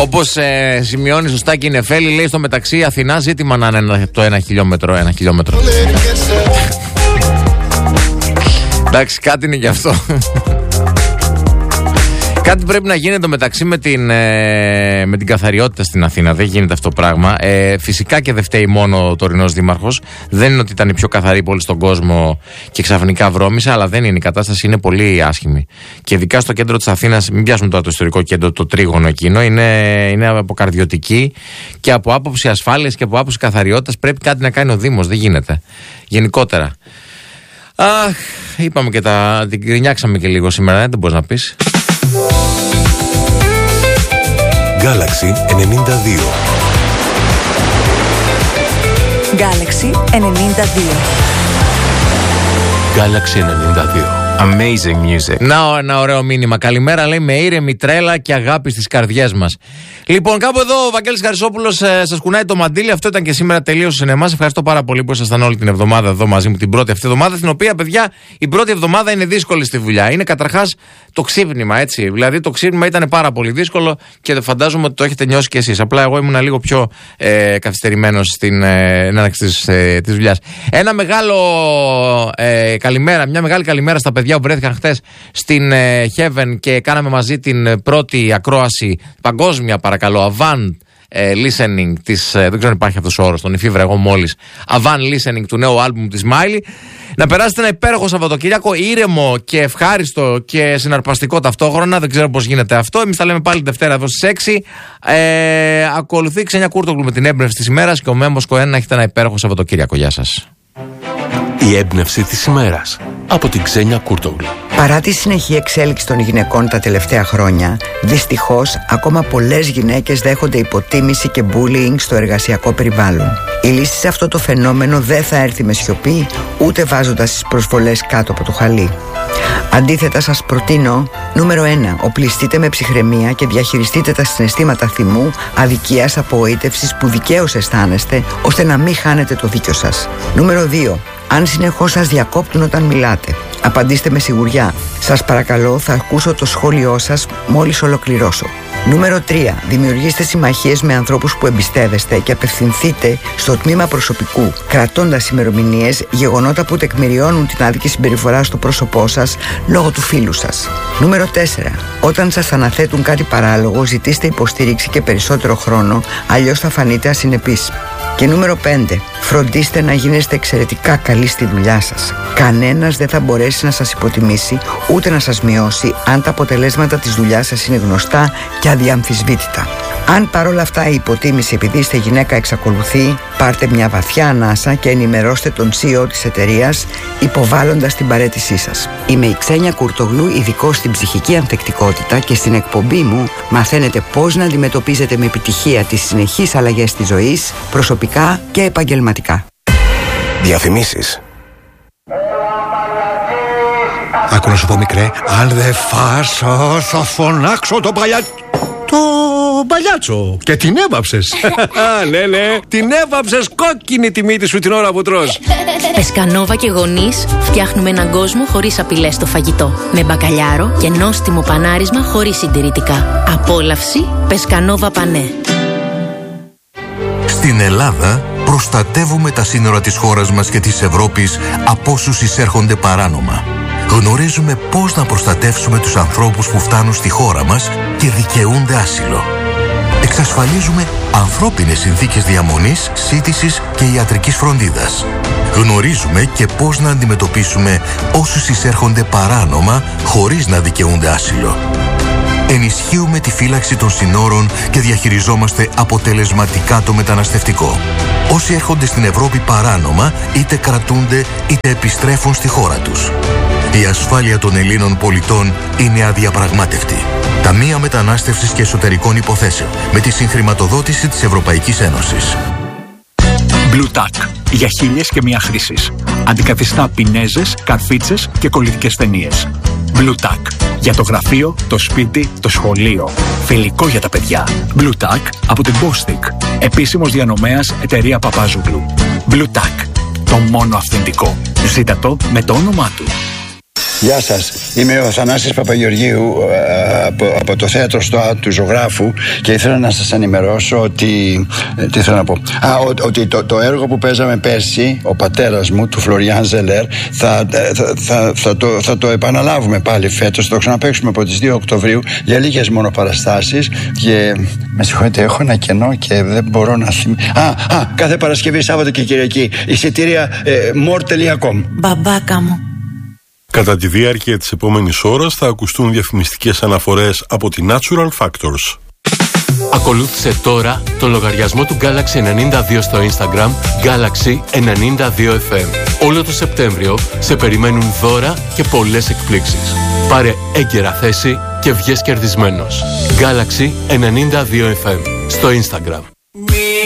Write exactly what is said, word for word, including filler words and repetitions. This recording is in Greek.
Όπως ε, σημειώνει σωστά και η Νεφέλη, λέει στο μεταξύ Αθηνά ζήτημα να είναι το ένα χιλιόμετρο. Ένα χιλιόμετρο. Εντάξει, κάτι είναι γι' αυτό. Κάτι πρέπει να γίνεται μεταξύ με την, ε, με την καθαριότητα στην Αθήνα. Δεν γίνεται αυτό το πράγμα. Ε, φυσικά και δεν φταίει μόνο ο τωρινός δήμαρχος. Δεν είναι ότι ήταν η πιο καθαρή πόλη στον κόσμο και ξαφνικά βρώμησε, αλλά δεν είναι. Η κατάσταση είναι πολύ άσχημη. Και ειδικά στο κέντρο της Αθήνας, μην πιάσουμε τώρα το ιστορικό κέντρο, το τρίγωνο εκείνο, είναι, είναι αποκαρδιωτική και από άποψη ασφάλειας και από άποψη καθαριότητας πρέπει κάτι να κάνει ο Δήμος. Δεν γίνεται. Γενικότερα. Αχ, είπαμε και τα. Την γκρινιάξαμε και λίγο σήμερα, δεν μπορείς να πεις. Galaxy ενενήντα δύο. Galaxy ενενήντα δύο. Galaxy ενενήντα δύο. Amazing music. Να ένα ωραίο μήνυμα. Καλημέρα, λέει, με ήρεμη τρέλα και αγάπη στις καρδιές μας. Λοιπόν, κάπου εδώ ο Βαγγέλης Χαρισόπουλος ε, σας κουνάει το μαντίλι. Αυτό ήταν και σήμερα τελείως σε εμάς. Ευχαριστώ πάρα πολύ που ήσασταν όλη την εβδομάδα εδώ μαζί μου, την πρώτη αυτή εβδομάδα. Στην οποία, παιδιά, η πρώτη εβδομάδα είναι δύσκολη στη δουλειά. Είναι καταρχάς το ξύπνημα, έτσι. Δηλαδή, το ξύπνημα ήταν πάρα πολύ δύσκολο και φαντάζομαι ότι το έχετε νιώσει κι εσείς. Απλά εγώ ήμουν λίγο πιο ε, καθυστερημένος στην ε, έναρξη της ε, δουλειάς. Ένα μεγάλο ε, καλημέρα, μια μεγάλη καλημέρα στα παιδιά που βρέθηκαν χθες στην ε, Heaven και κάναμε μαζί την πρώτη ακρόαση παγκόσμια, παρακαλώ, Avant ε, Listening της, ε, δεν ξέρω αν υπάρχει αυτός ο όρος, τον υφήβρα εγώ μόλις, Avant Listening του νέου άλμπουμ της Miley. Να περάσετε ένα υπέροχο Σαββατοκύριακο, ήρεμο και ευχάριστο και συναρπαστικό ταυτόχρονα. Δεν ξέρω πώς γίνεται αυτό. Εμείς τα λέμε πάλι τη Δευτέρα εδώ στις έξι. Ε, ακολουθεί η Ξένια Κούρτογλου με την έμπνευση της ημέρας και ο Μέμος Κοέν να έχετε ένα υπέροχο Σαββατοκύριακο. Γεια σας. Η έμπνευση της ημέρας από την Ξένια Κούρτογλου. Παρά τη συνεχή εξέλιξη των γυναικών τα τελευταία χρόνια, δυστυχώς ακόμα πολλές γυναίκες δέχονται υποτίμηση και bullying στο εργασιακό περιβάλλον. Η λύση σε αυτό το φαινόμενο δεν θα έρθει με σιωπή, ούτε βάζοντας τις προσβολές κάτω από το χαλί. Αντίθετα, σας προτείνω νούμερο ένα. Οπλιστείτε με ψυχραιμία και διαχειριστείτε τα συναισθήματα θυμού, αδικίας, απογοήτευσης που δικαίως αισθάνεστε, ώστε να μην χάνετε το δίκιο σας. Νούμερο δύο. Αν συνεχώς σας διακόπτουν όταν μιλάτε, απαντήστε με σιγουριά. Σας παρακαλώ, θα ακούσω το σχόλιο σας μόλις ολοκληρώσω. Νούμερο τρία. Δημιουργήστε συμμαχίες με ανθρώπους που εμπιστεύεστε και απευθυνθείτε στο τμήμα προσωπικού, κρατώντας ημερομηνίες, γεγονότα που τεκμηριώνουν την άδικη συμπεριφορά στο πρόσωπό σας λόγω του φίλου σας. Νούμερο τέσσερα. Όταν σας αναθέτουν κάτι παράλογο, ζητήστε υποστήριξη και περισσότερο χρόνο, αλλιώς θα φανείτε ασυνεπείς. Και νούμερο πέντε. Φροντίστε να γίνεστε εξαιρετικά καλοί στη δουλειά σας. Κανένας δεν θα μπορέσει να σας υποτιμήσει ούτε να σας μειώσει αν τα αποτελέσματα της δουλειάς σας είναι γνωστά και αδιαμφισβήτητα. Αν παρόλα αυτά η υποτίμηση επειδή είστε γυναίκα εξακολουθεί, πάρτε μια βαθιά ανάσα και ενημερώστε τον σι ι ο της εταιρείας υποβάλλοντας την παραίτησή σας. Είμαι η Ξένια Κουρτογλού, ειδικός στην ψυχική ανθεκτικότητα και στην εκπομπή μου μαθαίνετε πώς να αντιμετωπίζετε με επιτυχία τις συνεχείς αλλαγές της ζωής, προσωπικά και επαγγελματικά. Διαφημίσεις. Άκου να σου πω, μικρέ, αν δεν φάσω θα φωνάξω το παλιά... Το παλιάτσο. Και την έβαψες. Ναι, ναι, την έβαψες κόκκινη τη μύτη σου την ώρα που τρως. Πεσκανόβα και γονείς φτιάχνουμε έναν κόσμο χωρίς απειλές στο φαγητό. Με μπακαλιάρο και νόστιμο πανάρισμα χωρίς συντηρητικά. Απόλαυση Πεσκανόβα Πανέ. Στην Ελλάδα προστατεύουμε τα σύνορα της χώρας μας και της Ευρώπης από όσους εισέρχονται παράνομα. Γνωρίζουμε πώς να προστατεύσουμε τους ανθρώπους που φτάνουν στη χώρα μας και δικαιούνται άσυλο. Εξασφαλίζουμε ανθρώπινες συνθήκες διαμονής, σύντησης και ιατρικής φροντίδας. Γνωρίζουμε και πώς να αντιμετωπίσουμε όσους εισέρχονται παράνομα χωρίς να δικαιούνται άσυλο. Ενισχύουμε τη φύλαξη των συνόρων και διαχειριζόμαστε αποτελεσματικά το μεταναστευτικό. Όσοι έρχονται στην Ευρώπη παράνομα, είτε κρατούνται είτε επιστρέφουν στη χώρα τους. Η ασφάλεια των Ελλήνων πολιτών είναι αδιαπραγμάτευτη. Ταμεία Μετανάστευσης και Εσωτερικών Υποθέσεων με τη συγχρηματοδότηση της Ευρωπαϊκής Ένωσης. Blue Tack. Για χίλιες και μία χρήσεις. Αντικαθιστά πινέζες, καρφίτσες και κολλητικές ταινίες. Blue Tack. Για το γραφείο, το σπίτι, το σχολείο. Φιλικό για τα παιδιά. Blue Tack από την Bostik. Επίσημος διανομέας εταιρεία Παπάζουγλου. Blue Tack. Το μόνο αυθεντικό. Ζήτα το με το όνομά του. Γεια σας, είμαι ο Θανάσης Παπαγεωργίου από, από το θέατρο ΣΤΟΑ του Ζωγράφου και ήθελα να σας ενημερώσω ότι, τι θέλω να πω, Α, ο, ότι το, το έργο που παίζαμε πέρσι, ο πατέρας μου, του Φλωριάν Ζελέρ, θα, θα, θα, θα, το, θα το επαναλάβουμε πάλι φέτος, θα το ξαναπαίξουμε από τις δύο Οκτωβρίου για λίγες μόνο παραστάσεις και με συγχωρείτε, έχω ένα κενό και δεν μπορώ να θυμηθώ. Α, α, κάθε Παρασκευή, Σάββατο και Κυριακή, εισιτήρια ε, more τελεία com. Μπαμπάκα μου. Κατά τη διάρκεια της επόμενης ώρας θα ακουστούν διαφημιστικές αναφορές από τη Natural Factors. Ακολούθησε τώρα τον λογαριασμό του Galaxy ενενήντα δύο στο Instagram Galaxy ενενήντα δύο εφ εμ. Όλο το Σεπτέμβριο σε περιμένουν δώρα και πολλές εκπλήξεις. Πάρε έγκαιρα θέση και βγες κερδισμένος. Galaxy ενενήντα δύο εφ εμ στο Instagram.